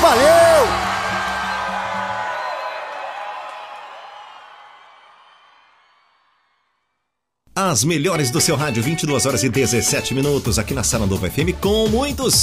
Valeu! As melhores do seu rádio, 22 horas e 17 minutos, aqui na Sala Nova FM, com muitos